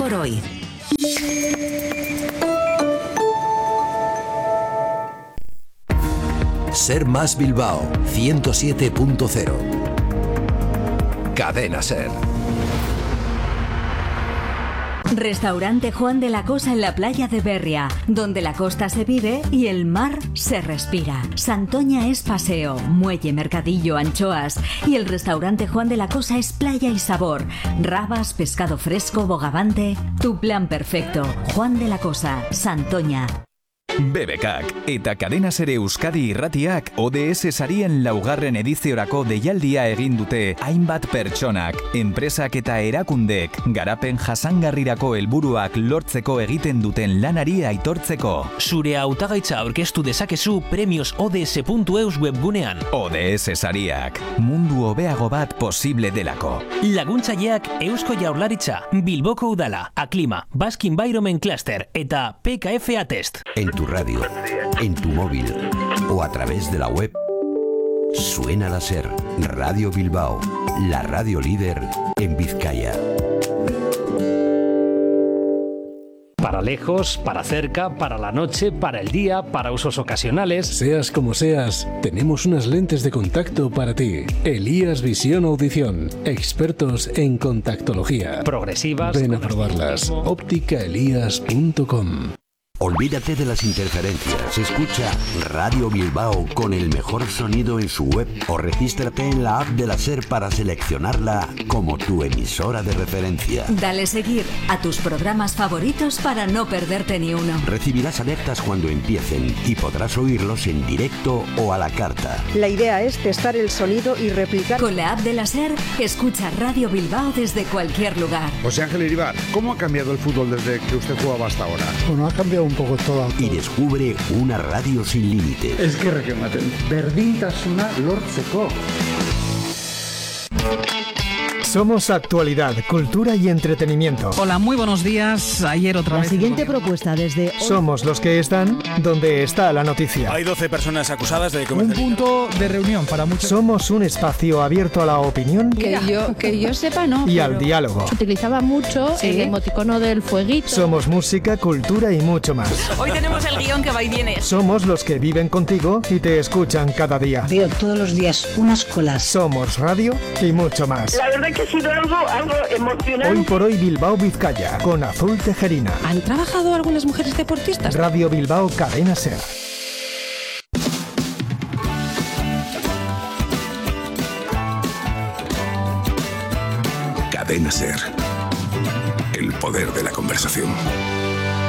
por hoy. Ser Más Bilbao 107.0. Cadena Ser. Restaurante Juan de la Cosa en la playa de Berria, donde la costa se vive y el mar se respira. Santoña es paseo, muelle, mercadillo, anchoas, y el restaurante Juan de la Cosa es playa y sabor. Rabas, pescado fresco, bogavante. Tu plan perfecto. Juan de la Cosa, Santoña. BBKak eta Cadena Ser Euskadi Irratiak ODS sarien laugarren ediziorako deialdia egin dute hainbat pertsonak, enpresak eta erakundek garapen jasangarrirako helburuak lortzeko egiten duten lanari aitortzeko. Zure hautagaitza aurkeztu dezakezu premiosods.eus webgunean. ODS sariak, mundu hobeago bat posible delako. Laguntzaileak Eusko Jaurlaritza, Bilboko Udala, Aklima, Basque Environment Cluster eta PKF Atest. En tu radio, en tu móvil o a través de la web, suena la Ser, Radio Bilbao, la radio líder en Vizcaya. Para lejos, para cerca, para la noche, para el día, para usos ocasionales. Seas como seas, tenemos unas lentes de contacto para ti. Elías Visión Audición, expertos en contactología. Progresivas. Ven a probarlas. ópticaelías.com. Olvídate de las interferencias. Escucha Radio Bilbao con el mejor sonido en su web o regístrate en la app de la Ser para seleccionarla como tu emisora de referencia. Dale seguir a tus programas favoritos para no perderte ni uno. Recibirás alertas cuando empiecen y podrás oírlos en directo o a la carta. La idea es testar el sonido y replicar. Con la app de la Ser, escucha Radio Bilbao desde cualquier lugar. José Ángel Iribar, ¿cómo ha cambiado el fútbol desde que usted jugaba hasta ahora? Bueno, ha cambiado un poco todo. Y descubre una radio sin límites. Es que requematen. Berdintasuna lortzeko. Somos actualidad, cultura y entretenimiento. Hola, muy buenos días. Ayer otra vez. La siguiente propuesta desde hoy. Somos los que están donde está la noticia. Hay 12 personas acusadas de un punto de reunión para muchos. Somos un espacio abierto a la opinión. Que yo sepa, no. Y al diálogo. Se utilizaba mucho el emoticono del fueguito. Somos música, cultura y mucho más. Hoy tenemos el guión que va y viene. Somos los que viven contigo y te escuchan cada día. Veo todos los días unas colas. Somos radio y mucho más. La verdad que ha sido algo emocionante. Hoy por hoy Bilbao Vizcaya con Azul Tejerina. ¿Han trabajado algunas mujeres deportistas? Radio Bilbao Cadena Ser. Cadena Ser. El poder de la conversación.